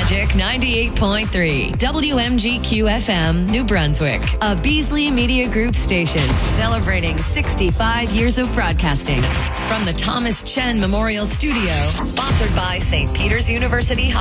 Magic 98.3, WMGQ-FM, New Brunswick, a Beasley Media Group station celebrating 65 years of broadcasting from the Thomas Chen Memorial Studio, sponsored by St. Peter's University